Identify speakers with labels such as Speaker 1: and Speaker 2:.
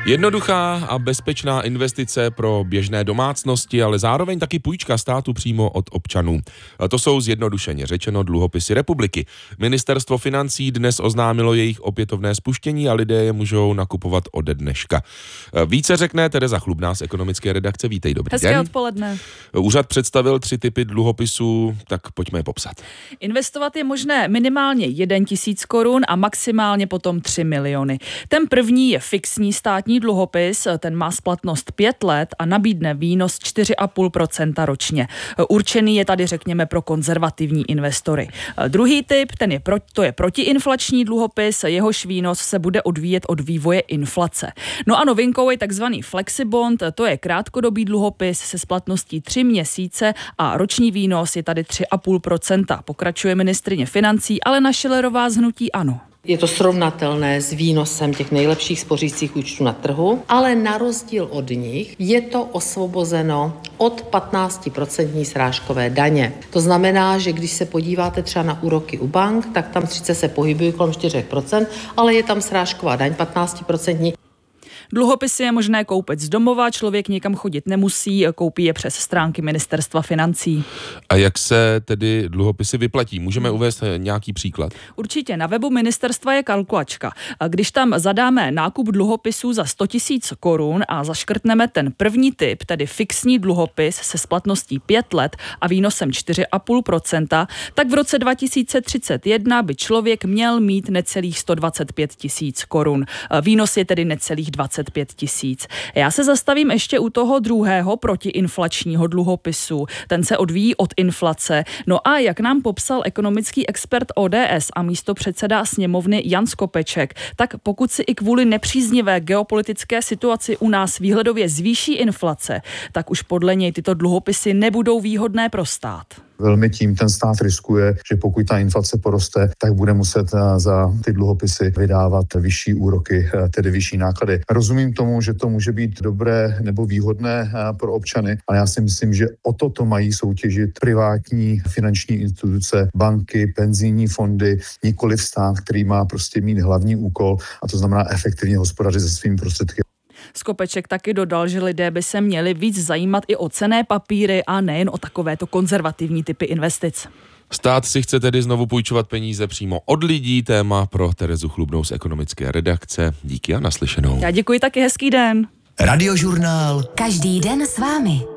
Speaker 1: Jednoduchá a bezpečná investice pro běžné domácnosti, ale zároveň taky půjčka státu přímo od občanů. A to jsou zjednodušeně řečeno dluhopisy republiky. Ministerstvo financí dnes oznámilo jejich opětovné spuštění a lidé je můžou nakupovat ode dneška. Více řekne Tereza Chlubná z ekonomické redakce. Vítej, dobrý den.
Speaker 2: Hezké odpoledne.
Speaker 1: Úřad představil 3 typy dluhopisů, tak pojďme je popsat.
Speaker 2: Investovat je možné minimálně 1 000 korun a maximálně potom 3 miliony. Ten první je fixní státní dluhopis, ten má splatnost 5 let a nabídne výnos 4,5% ročně. Určený je tady, řekněme, pro konzervativní investory. Druhý typ, to je protiinflační dluhopis, jehož výnos se bude odvíjet od vývoje inflace. No a novinkou je takzvaný flexibond, to je krátkodobý dluhopis se splatností 3 měsíce a roční výnos je tady 3,5%. Pokračuje ministryně financí Alena Schillerová z hnutí ANO.
Speaker 3: Je to srovnatelné s výnosem těch nejlepších spořících účtů na trhu, ale na rozdíl od nich je to osvobozeno od 15% srážkové daně. To znamená, že když se podíváte třeba na úroky u bank, tak tam sice se pohybují kolem 4%, ale je tam srážková daň 15%.
Speaker 2: Dluhopisy je možné koupit z domova, člověk nikam chodit nemusí, koupí je přes stránky Ministerstva financí.
Speaker 1: A jak se tedy dluhopisy vyplatí? Můžeme uvést nějaký příklad?
Speaker 2: Určitě, na webu ministerstva je kalkulačka. Když tam zadáme nákup dluhopisů za 100 000 korun a zaškrtneme ten první typ, tedy fixní dluhopis se splatností 5 let a výnosem 4,5%, tak v roce 2031 by člověk měl mít necelých 125 000 korun. Výnos je tedy necelých 25 000. Já se zastavím ještě u toho druhého protiinflačního dluhopisu. Ten se odvíjí od inflace. No a jak nám popsal ekonomický expert ODS a místopředseda sněmovny Jan Skopeček, tak pokud si i kvůli nepříznivé geopolitické situaci u nás výhledově zvýší inflace, tak už podle něj tyto dluhopisy nebudou výhodné pro stát.
Speaker 4: Velmi tím ten stát riskuje, že pokud ta inflace poroste, tak bude muset za ty dluhopisy vydávat vyšší úroky, tedy vyšší náklady. Rozumím tomu, že to může být dobré nebo výhodné pro občany, ale já si myslím, že o toto mají soutěžit privátní finanční instituce, banky, penzijní fondy, nikoliv stát, který má prostě mít hlavní úkol, a to znamená efektivně hospodařit se svými prostředky.
Speaker 2: Skopeček taky dodal, že lidé by se měli víc zajímat i o cenné papíry a nejen o takovéto konzervativní typy investic.
Speaker 1: Stát si chce tedy znovu půjčovat peníze přímo od lidí, téma pro Terezu Chlubnou z ekonomické redakce. Díky a naslyšenou.
Speaker 2: Já děkuji, taky hezký den.
Speaker 5: Radiožurnál.
Speaker 6: Každý den s vámi.